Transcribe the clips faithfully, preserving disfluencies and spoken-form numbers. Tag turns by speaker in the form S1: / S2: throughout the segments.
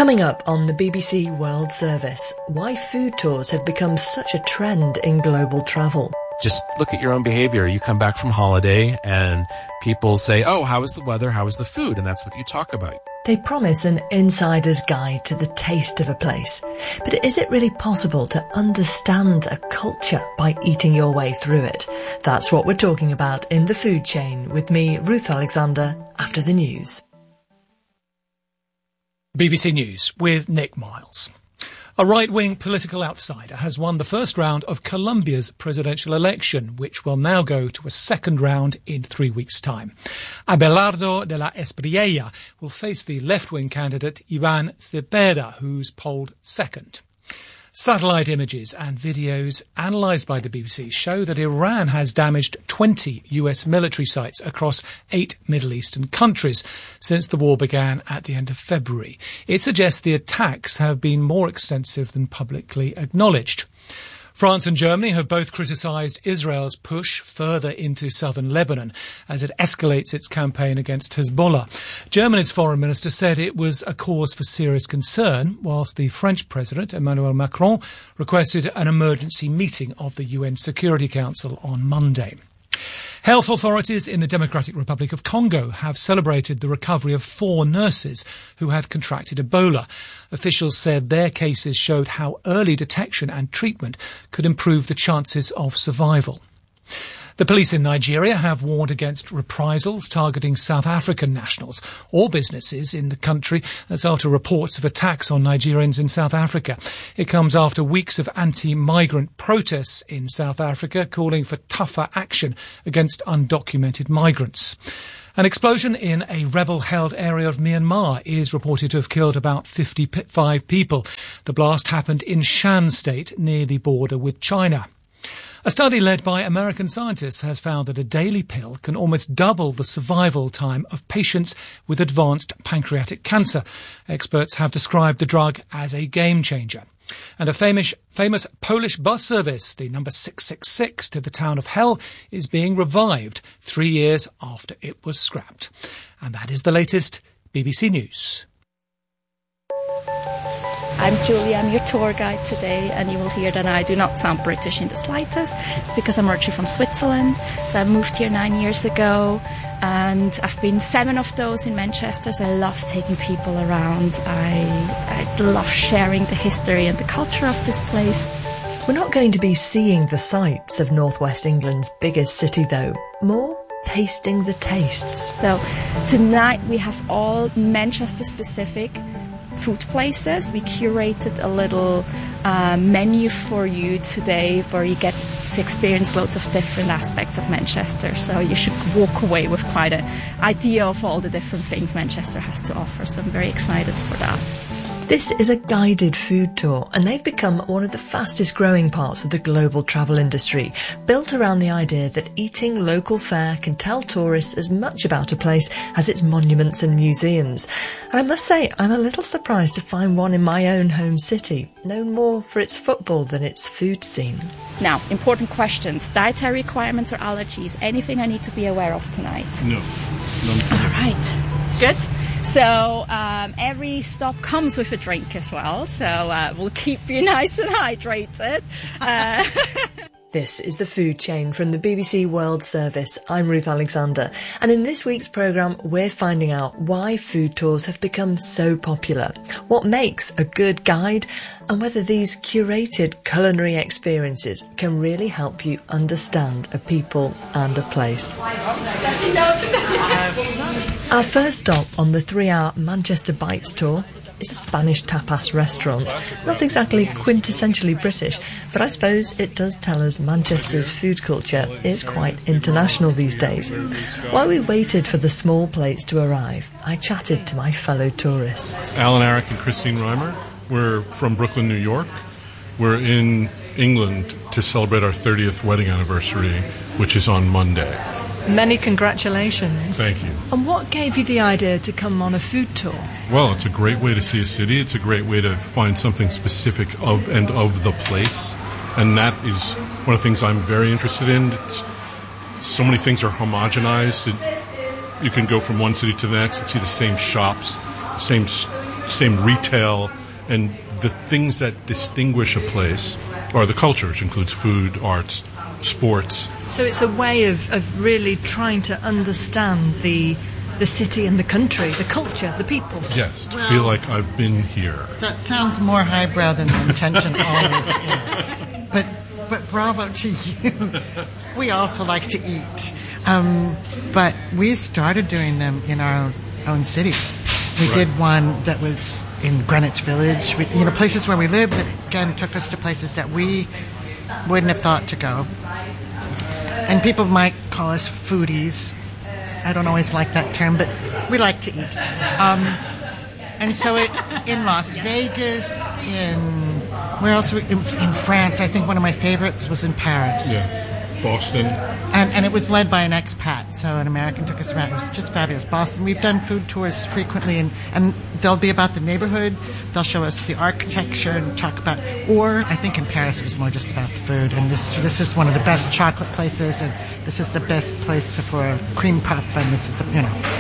S1: Coming up on the B B C World Service, why food tours have become such a trend in global travel.
S2: Just look at your own behavior. You come back from holiday and people say, oh, how is the weather? How is the food? And that's what you talk about.
S1: They promise an insider's guide to the taste of a place. But is it really possible to understand a culture by eating your way through it? That's what we're talking about in The Food Chain with me, Ruth Alexander, after the news.
S3: B B C News with Nick Miles. A right-wing political outsider has won the first round of Colombia's presidential election, which will now go to a second round in three weeks' time. Abelardo de la Espriella will face the left-wing candidate Iván Cepeda, who's polled second. Satellite images and videos analysed by the B B C show that Iran has damaged twenty U S military sites across eight Middle Eastern countries since the war began at the end of February. It suggests the attacks have been more extensive than publicly acknowledged. France and Germany have both criticised Israel's push further into southern Lebanon as it escalates its campaign against Hezbollah. Germany's foreign minister said it was a cause for serious concern, whilst the French president, Emmanuel Macron, requested an emergency meeting of the U N Security Council on Monday. Health authorities in the Democratic Republic of Congo have celebrated the recovery of four nurses who had contracted Ebola. Officials said their cases showed how early detection and treatment could improve the chances of survival. The police in Nigeria have warned against reprisals targeting South African nationals or businesses in the country. That's after reports of attacks on Nigerians in South Africa. It comes after weeks of anti-migrant protests in South Africa calling for tougher action against undocumented migrants. An explosion in a rebel-held area of Myanmar is reported to have killed about fifty-five people. The blast happened in Shan State near the border with China. A study led by American scientists has found that a daily pill can almost double the survival time of patients with advanced pancreatic cancer. Experts have described the drug as a game changer. And a famous, famous Polish bus service, the number six six six to the town of Hell, is being revived three years after it was scrapped. And that is the latest B B C News.
S4: I'm Julie, I'm your tour guide today, and you will hear that I do not sound British in the slightest. It's because I'm originally from Switzerland, so I moved here nine years ago, and I've been seven of those in Manchester, so I love taking people around. I, I love sharing the history and the culture of this place.
S1: We're not going to be seeing the sights of northwest England's biggest city, though. More tasting the tastes.
S4: So tonight we have all Manchester-specific food places. We curated a little uh, menu for you today where you get to experience loads of different aspects of Manchester. So you should walk away with quite an idea of all the different things Manchester has to offer. So I'm very excited for that.
S1: This is a guided food tour, and they've become one of the fastest growing parts of the global travel industry, built around the idea that eating local fare can tell tourists as much about a place as its monuments and museums. And I must say, I'm a little surprised to find one in my own home city, known more for its football than its food scene.
S4: Now, important questions. Dietary requirements or allergies? Anything I need to be aware of tonight?
S5: No.
S4: All right. Good. So um, every stop comes with a drink as well, so uh, we'll keep you nice and hydrated. Uh,
S1: This is The Food Chain from the B B C World Service. I'm Ruth Alexander, and in this week's programme we're finding out why food tours have become so popular, what makes a good guide, and whether these curated culinary experiences can really help you understand a people and a place. Our first stop on the three-hour Manchester Bites tour is a Spanish tapas restaurant. Not exactly quintessentially British, but I suppose it does tell us Manchester's food culture is quite international these days. While we waited for the small plates to arrive, I chatted to my fellow tourists.
S5: Alan Arick and Christine Reimer. We're from Brooklyn, New York. We're in England to celebrate our thirtieth wedding anniversary, which is on Monday.
S1: Many congratulations.
S5: Thank you.
S1: And what gave you the idea to come on a food tour?
S5: Well, it's a great way to see a city. It's a great way to find something specific of and of the place. And that is one of the things I'm very interested in. It's, so many things are homogenized. It, you can go from one city to the next and see the same shops, same s- same retail and the things that distinguish a place are the culture, which includes food, arts, sports.
S1: So it's a way of, of really trying to understand the the city and the country, the culture, the people.
S5: Yes, to
S6: well,
S5: feel like I've been here.
S6: That sounds more highbrow than the intention always is. But but bravo to you. We also like to eat. Um, but we started doing them in our own, own city. We right. did one that was in Greenwich Village. We, you know, places where we live that, again, took us to places that we wouldn't have thought to go. And people might call us foodies. I don't always like that term, but we like to eat. Um, and so it, in Las Vegas, in where else? In, in France, I think one of my favorites was in Paris.
S5: Yes, Boston.
S6: And, and it was led by an expat, so an American took us around. It was just fabulous. Boston, we've done food tours frequently, and, and they'll be about the neighborhood. They'll show us the architecture and talk about, or I think in Paris it was more just about the food. And this this is one of the best chocolate places, and this is the best place for a cream puff, and this is the, you know.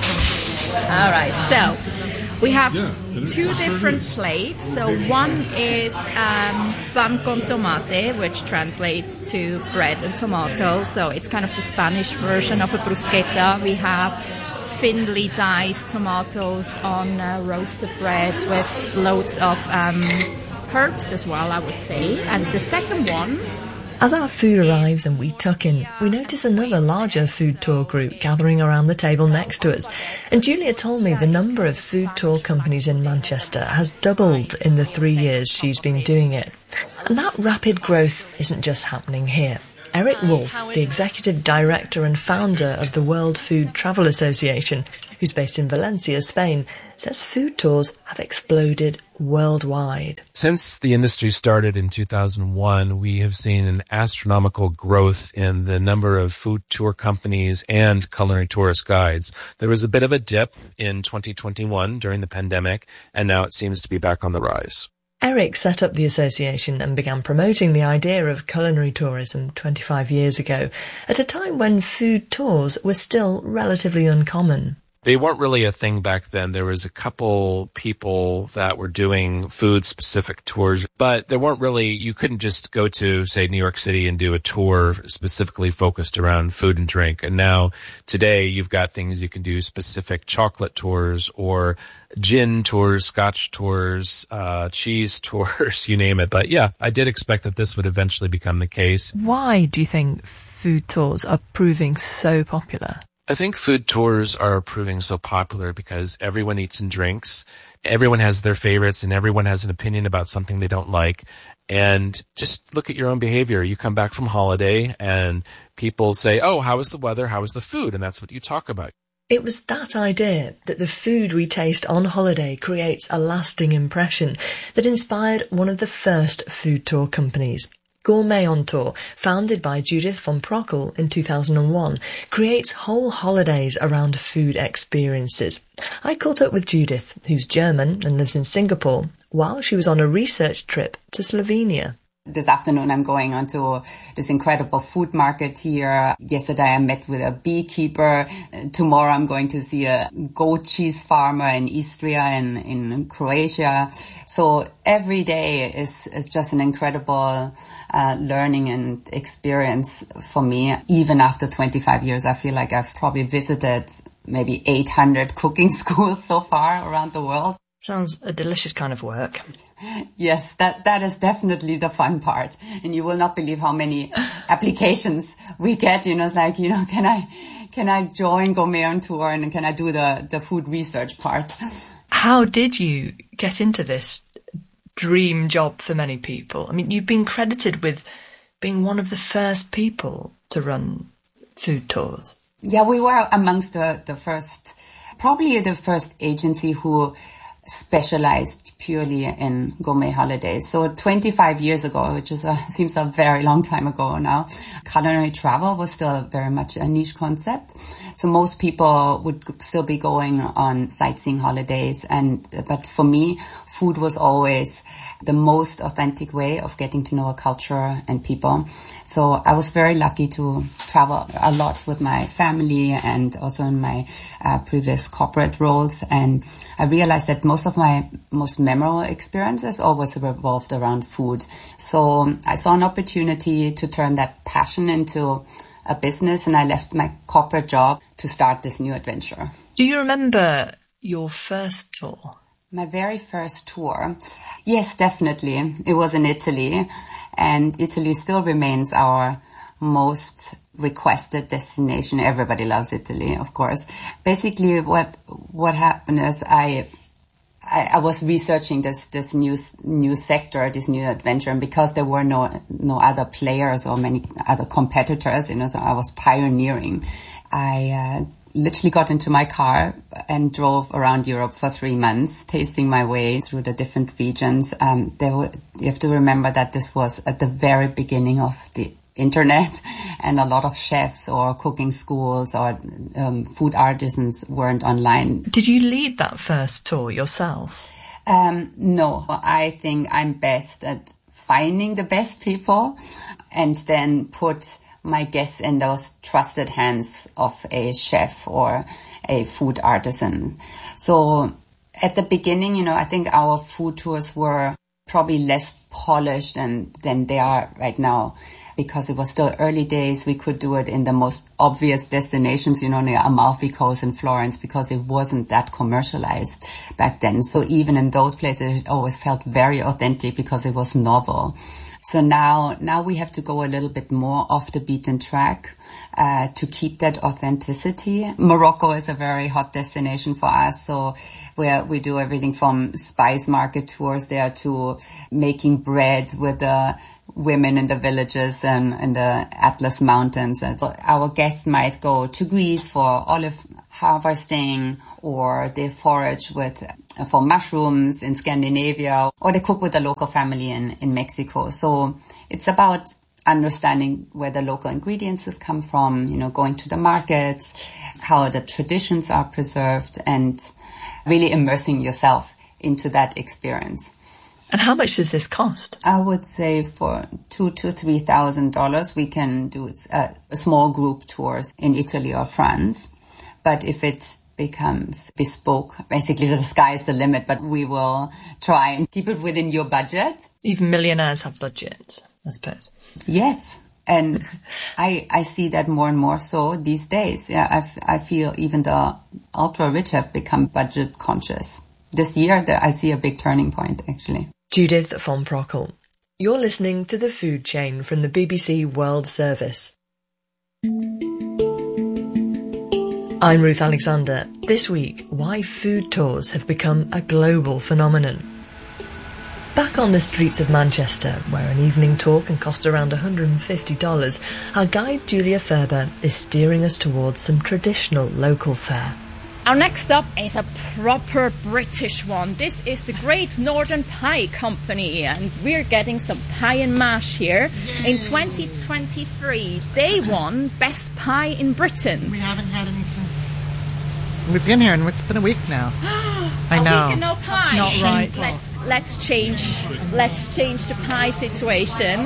S4: All right, so we have
S5: yeah,
S4: two different plates. So one is um, pan con tomate, which translates to bread and tomatoes. So it's kind of the Spanish version of a bruschetta. We have thinly diced tomatoes on uh, roasted bread with loads of um, herbs as well, I would say. And the second one...
S1: As our food arrives and we tuck in, we notice another larger food tour group gathering around the table next to us. And Julia told me the number of food tour companies in Manchester has doubled in the three years she's been doing it. And that rapid growth isn't just happening here. Eric Wolf, the executive director and founder of the World Food Travel Association, who's based in Valencia, Spain, says food tours have exploded worldwide.
S2: Since the industry started in two thousand one, we have seen an astronomical growth in the number of food tour companies and culinary tourist guides. There was a bit of a dip in twenty twenty-one during the pandemic, and now it seems to be back on the rise.
S1: Eric set up the association and began promoting the idea of culinary tourism twenty-five years ago, at a time when food tours were still relatively uncommon.
S2: They weren't really a thing back then. There was a couple people that were doing food-specific tours, but there weren't really, you couldn't just go to, say, New York City and do a tour specifically focused around food and drink. And now, today, you've got things you can do, specific chocolate tours or gin tours, scotch tours, uh, cheese tours, you name it. But yeah, I did expect that this would eventually become the case.
S1: Why do you think food tours are proving so popular?
S2: I think food tours are proving so popular because everyone eats and drinks. Everyone has their favorites and everyone has an opinion about something they don't like. And just look at your own behavior. You come back from holiday and people say, oh, how is the weather? How is the food? And that's what you talk about.
S1: It was that idea that the food we taste on holiday creates a lasting impression that inspired one of the first food tour companies. Gourmet on Tour, founded by Judith von Prockel in two thousand one, creates whole holidays around food experiences. I caught up with Judith, who's German and lives in Singapore, while she was on a research trip to Slovenia.
S7: This afternoon I'm going onto this incredible food market here. Yesterday I met with a beekeeper. Tomorrow I'm going to see a goat cheese farmer in Istria in, in Croatia. So every day is, is just an incredible uh, learning and experience for me. Even after twenty-five years, I feel like I've probably visited maybe eight hundred cooking schools so far around the world.
S1: Sounds a delicious kind of work.
S7: Yes, that, that is definitely the fun part. And you will not believe how many applications we get. You know, it's like, you know, can I, can I join Gourmet on Tour and can I do the, the food research part?
S1: How did you get into this dream job for many people? I mean, you've been credited with being one of the first people to run food tours.
S7: Yeah, we were amongst the, the first, probably the first agency who specialized purely in gourmet holidays. So twenty-five years ago, which is a, seems a very long time ago now, culinary travel was still very much a niche concept. So most people would still be going on sightseeing holidays. And, but for me, food was always the most authentic way of getting to know a culture and people. So I was very lucky to travel a lot with my family and also in my uh, previous corporate roles. And I realized that most of my most memorable experiences always revolved around food. So I saw an opportunity to turn that passion into a business, and I left my corporate job to start this new adventure.
S1: Do you remember your first tour?
S7: My very first tour? Yes, definitely. It was in Italy, and Italy still remains our most requested destination. Everybody loves Italy, of course. Basically, what what happened is I I, I was researching this this new new sector, this new adventure, and because there were no no other players or many other competitors, you know, so I was pioneering. I uh, literally got into my car and drove around Europe for three months, tasting my way through the different regions. Um, there were, you have to remember that this was at the very beginning of the internet, and a lot of chefs or cooking schools or um, food artisans weren't online.
S1: Did you lead that first tour yourself?
S7: Um, no, I think I'm best at finding the best people and then put my guests in those trusted hands of a chef or a food artisan. So at the beginning, you know, I think our food tours were probably less polished and, than they are right now. Because it was still early days, we could do it in the most obvious destinations, you know, near Amalfi Coast in Florence, because it wasn't that commercialized back then. So even in those places, it always felt very authentic because it was novel. So now, now we have to go a little bit more off the beaten track, uh, to keep that authenticity. Morocco is a very hot destination for us. So where we do everything from spice market tours there to making bread with the women in the villages and in the Atlas Mountains. So our guests might go to Greece for olive harvesting, or they forage with for mushrooms in Scandinavia, or they cook with a local family in, in Mexico. So it's about understanding where the local ingredients come from, you know, going to the markets, how the traditions are preserved, and really immersing yourself into that experience.
S1: And how much does this cost?
S7: I would say for two to three thousand dollars, we can do a, a small group tours in Italy or France. But if it becomes bespoke, basically the sky is the limit. But we will try and keep it within your budget.
S1: Even millionaires have budgets, I suppose.
S7: Yes. And I I see that more and more so these days. Yeah, I, f- I feel even the ultra rich have become budget conscious. This year, the, I see a big turning point, actually.
S1: Judith von Prockel. You're listening to The Food Chain from the B B C World Service. I'm Ruth Alexander. This week, why food tours have become a global phenomenon. Back on the streets of Manchester, where an evening tour can cost around one hundred fifty dollars, our guide Julia Thurber is steering us towards some traditional local fare.
S4: Our next stop is a proper British one. This is the Great Northern Pie Company, and we're getting some pie and mash here. Yay. In twenty twenty-three, they won Best Pie in Britain.
S6: We haven't had any since we've been here, and it's been a week now. I
S4: a
S6: know.
S4: Week and no pie.
S1: That's not right.
S4: Let's, let's change. Let's change the pie situation.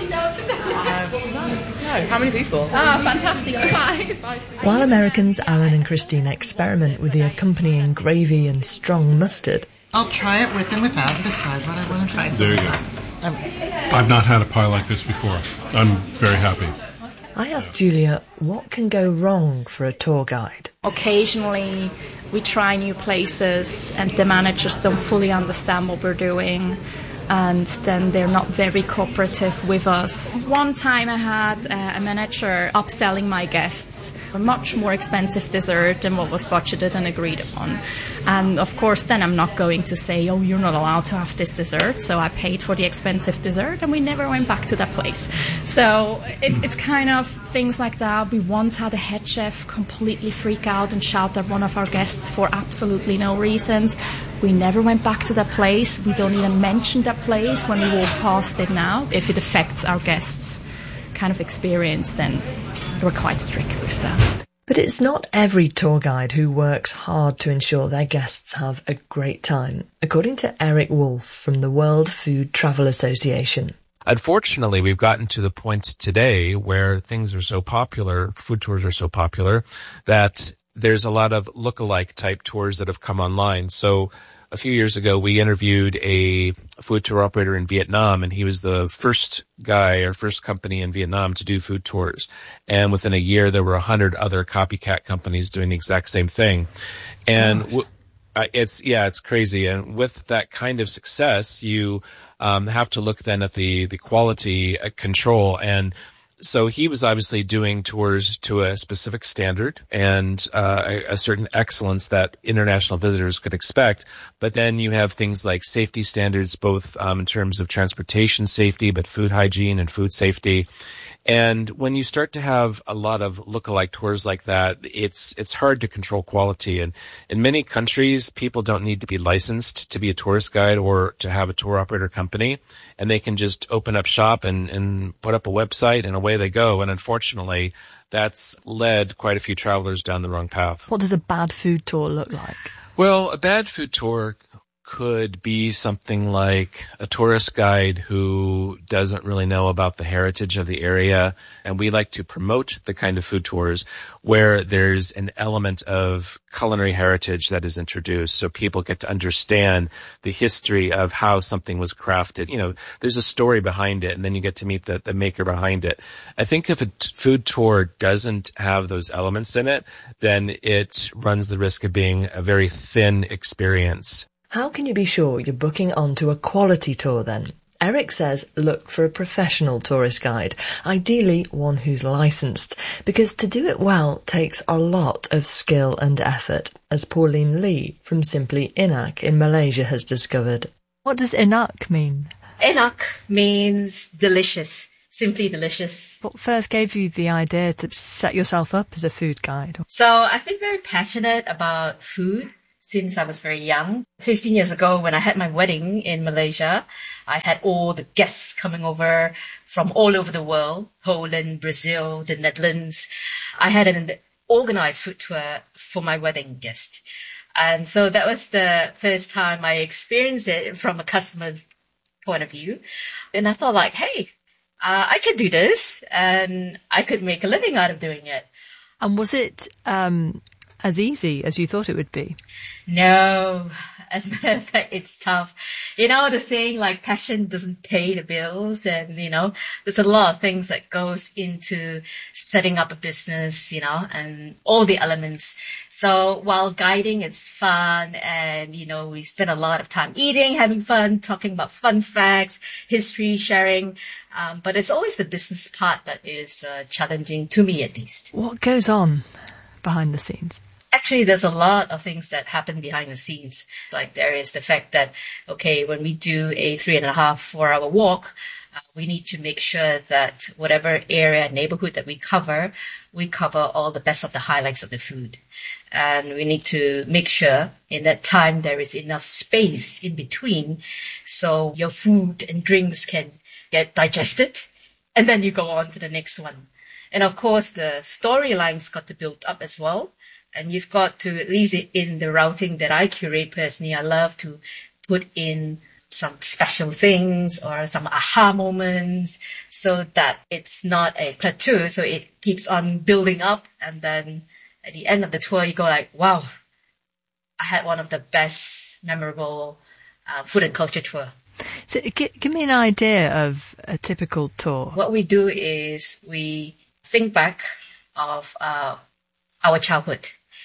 S8: No, how many people?
S4: Ah, fantastic pie.
S1: While Americans Alan and Christina experiment with the accompanying gravy and strong mustard,
S6: I'll try it with and without and decide what I want to try.
S5: There you go.
S6: Um,
S5: I've not had a pie like this before. I'm very happy.
S1: I asked Julia what can go wrong for a tour guide.
S4: Occasionally, we try new places and the managers don't fully understand what we're doing, and then they're not very cooperative with us. One time I had uh, a manager upselling my guests a much more expensive dessert than what was budgeted and agreed upon. And of course, then I'm not going to say, oh, you're not allowed to have this dessert. So I paid for the expensive dessert and we never went back to that place. So it, it's kind of things like that. We once had a head chef completely freak out and shout at one of our guests for absolutely no reasons. We never went back to that place. We don't even mention that place when we walk past it now. If it affects our guests' kind of experience, then we're quite strict with that.
S1: But it's not every tour guide who works hard to ensure their guests have a great time, according to Eric Wolf from the World Food Travel Association.
S2: Unfortunately, we've gotten to the point today where things are so popular, food tours are so popular, that there's a lot of lookalike type tours that have come online. So a few years ago, we interviewed a food tour operator in Vietnam, and he was the first guy or first company in Vietnam to do food tours. And within a year, there were a hundred other copycat companies doing the exact same thing. And w- it's, yeah, it's crazy. And with that kind of success, you um, have to look then at the, the quality control. And so he was obviously doing tours to a specific standard and uh, a, a certain excellence that international visitors could expect. But then you have things like safety standards, both um, in terms of transportation safety, but food hygiene and food safety. And when you start to have a lot of lookalike tours like that, it's it's hard to control quality. And in many countries, people don't need to be licensed to be a tourist guide or to have a tour operator company. And they can just open up shop and, and put up a website, and away they go. And unfortunately, that's led quite a few travelers down the wrong path.
S1: What does a bad food tour look like?
S2: Well, a bad food tour could be something like a tourist guide who doesn't really know about the heritage of the area. And we like to promote the kind of food tours where there's an element of culinary heritage that is introduced, so people get to understand the history of how something was crafted. You know, there's a story behind it, and then you get to meet the, the maker behind it. I think if a t- food tour doesn't have those elements in it, then it runs the risk of being a very thin experience.
S1: How can you be sure you're booking onto a quality tour then? Eric says look for a professional tourist guide, ideally one who's licensed, because to do it well takes a lot of skill and effort, as Pauline Lee from Simply Enak in Malaysia has discovered. What does enak mean?
S8: Enak means delicious, simply delicious.
S1: What first gave you the idea to set yourself up as a food guide?
S8: So I've been very passionate about food since I was very young. fifteen years ago, when I had my wedding in Malaysia, I had all the guests coming over from all over the world, Poland, Brazil, the Netherlands. I had an organized food tour for my wedding guest. And so that was the first time I experienced it from a customer point of view. And I thought like, hey, uh, I could do this and I could make a living out of doing it.
S1: And was it um, as easy as you thought it would be?
S8: No, as a matter of fact, it's tough. You know, the saying like passion doesn't pay the bills, and, you know, there's a lot of things that goes into setting up a business, you know, and all the elements. So while guiding, it's fun, and, you know, we spend a lot of time eating, having fun, talking about fun facts, history, sharing. Um, but it's always the business part that is uh, challenging, to me at least.
S1: What goes on behind the scenes?
S8: Actually, there's a lot of things that happen behind the scenes. Like there is the fact that, okay, when we do a three and a half, four hour walk, uh, we need to make sure that whatever area, neighborhood that we cover, we cover all the best of the highlights of the food. And we need to make sure in that time there is enough space in between so your food and drinks can get digested, and then you go on to the next one. And of course, the storylines got to build up as well. And you've got to, at least in the routing that I curate personally, I love to put in some special things or some aha moments so that it's not a plateau. So it keeps on building up. And then at the end of the tour, you go like, wow, I had one of the best memorable uh, food and culture tour.
S1: So give, give me an idea of a typical tour.
S8: What we do is we think back of uh, our childhood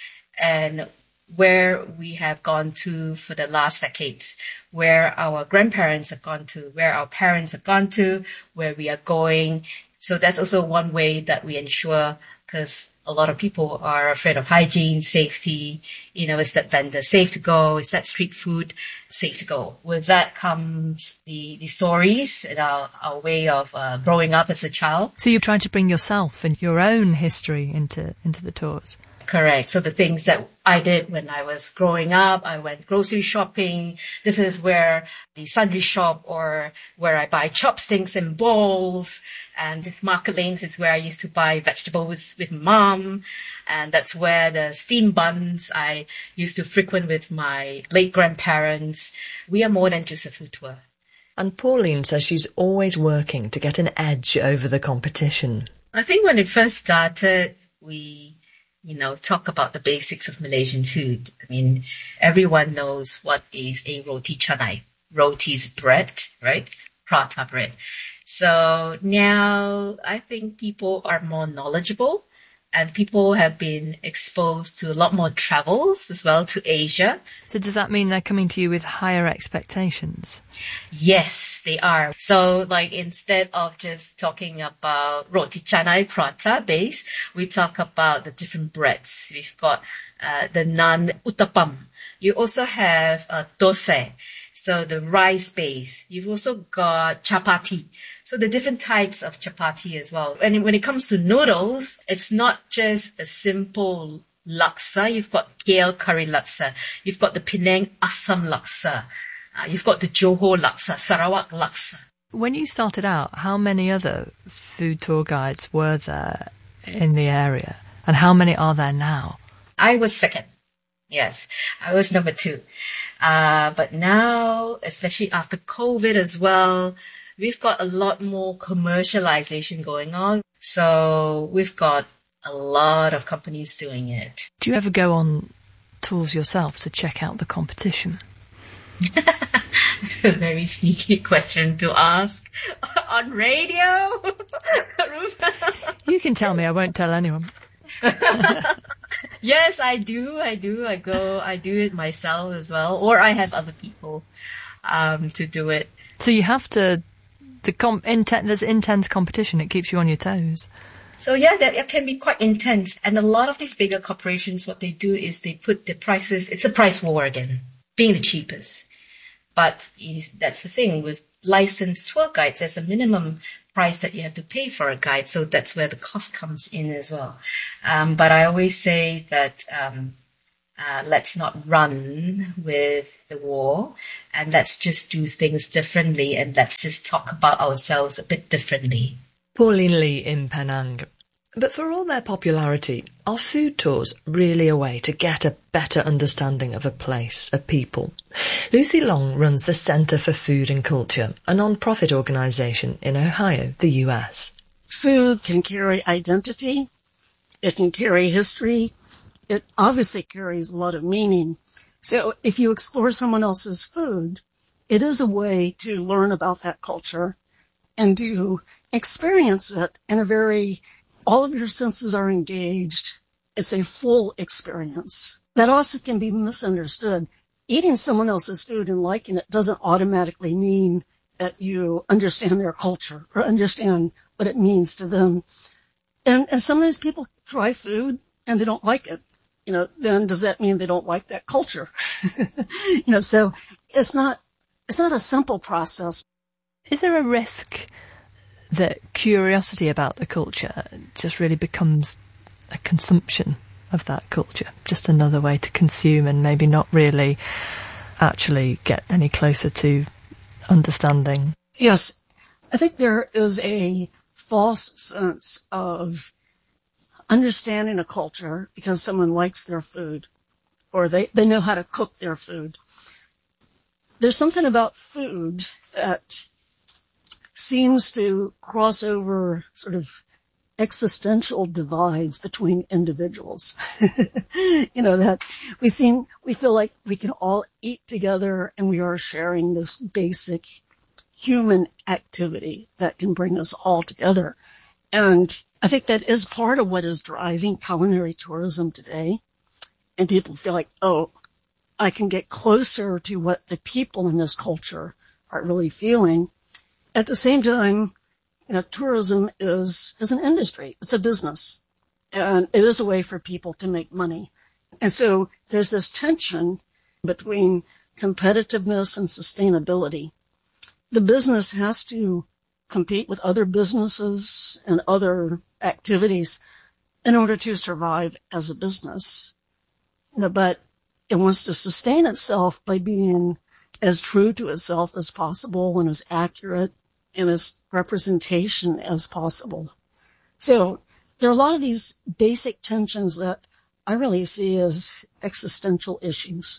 S8: and where we have gone to for the last decades, where our grandparents have gone to, where our parents have gone to, where we are going. So that's also one way that we ensure because a lot of people are afraid of hygiene, safety. You know, is that vendor safe to go? Is that street food safe to go? With that comes the, the stories and our, our way of uh, growing up as a child.
S1: So you're trying to bring yourself and your own history into, into the tours?
S8: Correct. So the things that I did when I was growing up, I went grocery shopping. This is where the sundry shop or where I buy chopsticks and bowls. And this market lanes is where I used to buy vegetables with, with mom. And that's where the steam buns I used to frequent with my late grandparents. We are more than just a food tour.
S1: And Pauline says she's always working to get an edge over the competition.
S8: I think when it first started, we, you know, talk about the basics of Malaysian food. I mean, everyone knows what is a roti canai. Roti is bread, right? Prata bread. So now I think people are more knowledgeable and people have been exposed to a lot more travels as well to Asia.
S1: So does that mean they're coming to you with higher expectations?
S8: Yes, they are. So like instead of just talking about roti canai prata base, we talk about the different breads. We've got uh, the naan uttapam. You also have uh, dosa. So the rice base. You've also got chapati. So the different types of chapati as well. And when it comes to noodles, it's not just a simple laksa. You've got K L curry laksa. You've got the Penang Assam laksa. Uh, you've got the Johor laksa, Sarawak laksa.
S1: When you started out, how many other food tour guides were there in the area? And how many are there now?
S8: I was second. Yes, I was number two. Uh, but now, especially after COVID as well, we've got a lot more commercialization going on. So we've got a lot of companies doing it.
S1: Do you ever go on tours yourself to check out the competition?
S8: A very sneaky question to ask on radio.
S1: You can tell me, I won't tell anyone.
S8: Yes, I do. I do. I go, I do it myself as well. Or I have other people um, to do it.
S1: So you have to, the com- inten- there's intense competition. It keeps you on your toes.
S8: So yeah, that it can be quite intense. And a lot of these bigger corporations, what they do is they put the prices, it's a price war again, being the cheapest. But that's the thing with licensed tour guides, there's a minimum price that you have to pay for a guide. So that's where the cost comes in as well. Um, but I always say that, um, uh, let's not run with the war and let's just do things differently and let's just talk about ourselves a bit differently.
S1: Pauline Lee in Penang. But for all their popularity, are food tours really a way to get a better understanding of a place, of people? Lucy Long runs the Centre for Food and Culture, a non-profit organisation in Ohio, the U S.
S9: Food can carry identity. It can carry history. It obviously carries a lot of meaning. So if you explore someone else's food, it is a way to learn about that culture and to experience it in a very, all of your senses are engaged. It's a full experience. That also can be misunderstood. Eating someone else's food and liking it doesn't automatically mean that you understand their culture or understand what it means to them. And, and sometimes people try food and they don't like it. You know, then does that mean they don't like that culture? You know, so it's not, it's not a simple process.
S1: Is there a risk that curiosity about the culture just really becomes a consumption of that culture? Just another way to consume and maybe not really actually get any closer to understanding?
S9: Yes. I think there is a false sense of understanding a culture because someone likes their food or they, they know how to cook their food. There's something about food that seems to cross over sort of existential divides between individuals. You know, that we seem, we feel like we can all eat together and we are sharing this basic human activity that can bring us all together. And I think that is part of what is driving culinary tourism today. And people feel like, oh, I can get closer to what the people in this culture are really feeling. At the same time, you know, tourism is, is an industry. It's a business. And it is a way for people to make money. And so there's this tension between competitiveness and sustainability. The business has to compete with other businesses and other activities in order to survive as a business. But it wants to sustain itself by being as true to itself as possible and as accurate in its representation as possible. So there are a lot of these basic tensions that I really see as existential issues.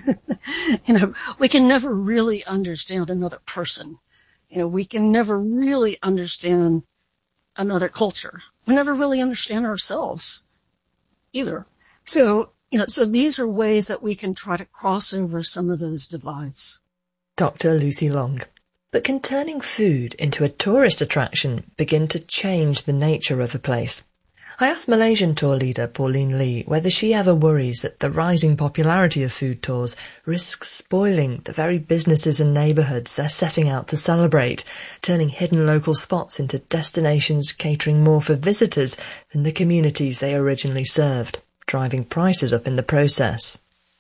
S9: You know, we can never really understand another person. You know, we can never really understand another culture. We never really understand ourselves either. So, you know, so these are ways that we can try to cross over some of those divides.
S1: Doctor Lucy Long. But can turning food into a tourist attraction begin to change the nature of a place? I asked Malaysian tour leader Pauline Lee whether she ever worries that the rising popularity of food tours risks spoiling the very businesses and neighbourhoods they're setting out to celebrate, turning hidden local spots into destinations catering more for visitors than the communities they originally served, driving prices up in the process.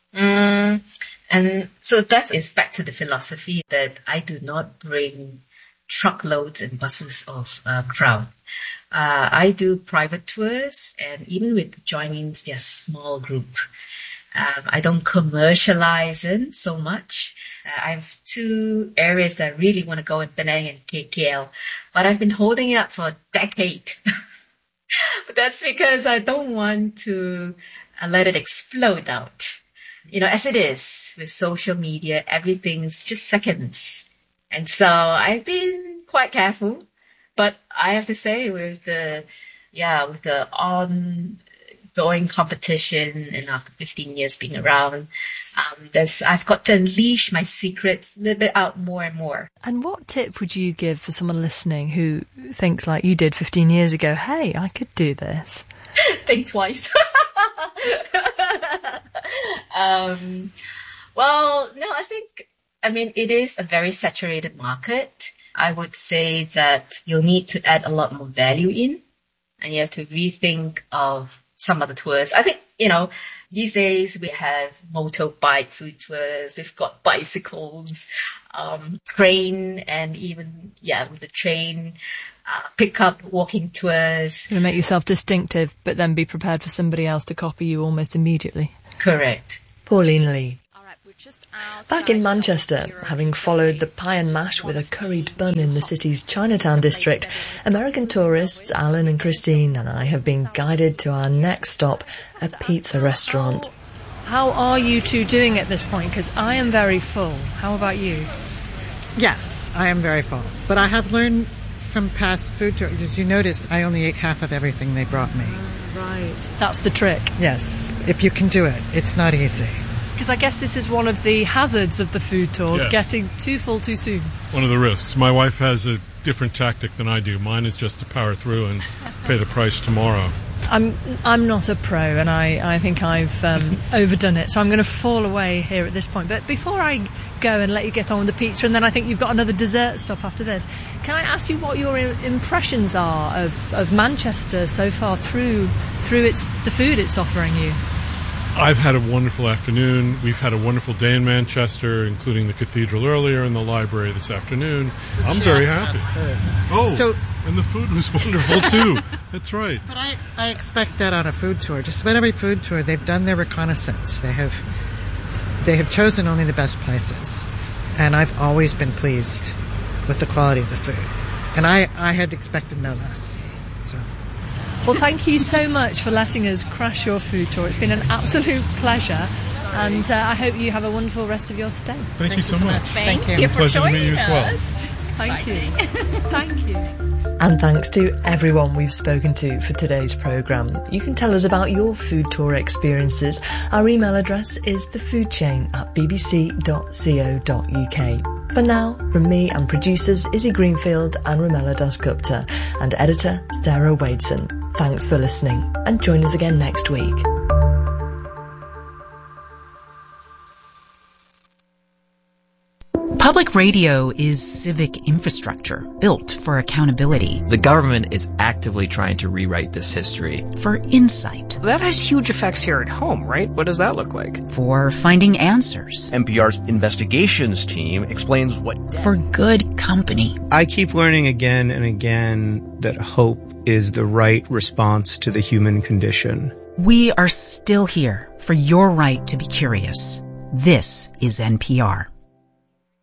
S8: Mm, and so that is back to the philosophy that I do not bring truckloads and buses of uh, crowd. Uh, I do private tours, and even with joinings, they're small group. Um, I don't commercialize it so much. Uh, I have two areas that I really want to go in, Penang and K K L, but I've been holding it up for a decade. But that's because I don't want to uh, let it explode out. You know, as it is with social media, everything's just seconds. And so I've been quite careful. But I have to say, with the, yeah, with the ongoing competition and after fifteen years being around, um, there's, I've got to unleash my secrets a little bit out more and more.
S1: And what tip would you give for someone listening who thinks like you did fifteen years ago, hey, I could do this?
S8: Think twice. um, well, no, I think, I mean, it is a very saturated market. I would say that you'll need to add a lot more value in, and you have to rethink of some of the tours. I think, you know, these days we have motorbike food tours, we've got bicycles, um, train, and even, yeah, with the train, uh, pickup walking tours.
S1: You're going to make yourself distinctive, but then be prepared for somebody else to copy you almost immediately.
S8: Correct.
S1: Pauline Lee. Back in Manchester, having followed the pie and mash with a curried bun in the city's Chinatown district, American tourists Alan and Christine and I have been guided to our next stop, a pizza restaurant. How are you two doing at this point? Because I am very full. How about you?
S6: Yes, I am very full. But I have learned from past food tours, as you noticed, I only ate half of everything they brought me.
S1: Right. That's the trick.
S6: Yes, if you can do it. It's not easy.
S1: Because I guess this is one of the hazards of the food tour,
S5: yes.
S1: Getting too full too soon.
S5: One of the risks. My wife has a different tactic than I do. Mine is just to power through and pay the price tomorrow.
S1: I'm I'm not a pro, and I, I think I've um, overdone it, so I'm going to fall away here at this point. But before I go and let you get on with the pizza, and then I think you've got another dessert stop after this, can I ask you what your impressions are of, of Manchester so far through through its the food it's offering you?
S5: I've had a wonderful afternoon. We've had a wonderful day in Manchester, including the cathedral earlier and the library this afternoon. I'm very happy. Oh, so, and the food was wonderful too. That's right.
S6: But I, I expect that on a food tour. Just about every food tour, they've done their reconnaissance. They have, they have chosen only the best places, and I've always been pleased with the quality of the food. And I, I had expected no less. So.
S1: Well, thank you so much for letting us crash your food tour. It's been an absolute pleasure, and uh, I hope you have a wonderful rest of your stay.
S5: Thank,
S6: Thank
S5: you so much. much.
S8: Thank,
S6: Thank
S8: you
S6: for
S5: pleasure
S8: joining
S5: to meet you as well.
S8: us.
S1: Thank you. Thank you. And thanks to everyone we've spoken to for today's programme. You can tell us about your food tour experiences. Our email address is thefoodchain at b b c dot co dot u k. For now, from me and producers Izzy Greenfield and Romella Dasgupta, and editor Sarah Wadeson, thanks for listening, and join us again next week.
S10: Public radio is civic infrastructure built for accountability.
S11: The government is actively trying to rewrite this history.
S10: For insight.
S12: That has huge effects here at home, right? What does that look like?
S10: For finding answers.
S13: N P R's investigations team explains what...
S10: For good company.
S14: I keep learning again and again that hope is the right response to the human condition.
S10: We are still here for your right to be curious. This is N P R.